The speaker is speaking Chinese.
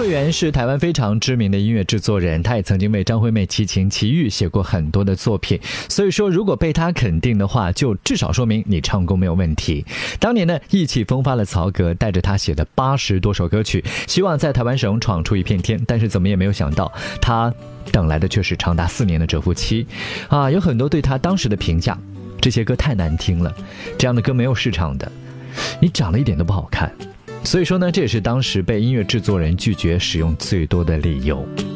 慧媛是台湾非常知名的音乐制作人，她也曾经为张惠妹、齐秦、齐豫写过很多的作品，所以说如果被她肯定的话，就至少说明你唱功没有问题。当年呢，意气风发的曹格带着他写的80多首歌曲，希望在台湾省闯出一片天，但是怎么也没有想到，他等来的却是长达4年的蛰伏期有很多对他当时的评价，这些歌太难听了，这样的歌没有市场的，你长得一点都不好看。所以说呢，这也是当时被音乐制作人拒绝使用最多的理由。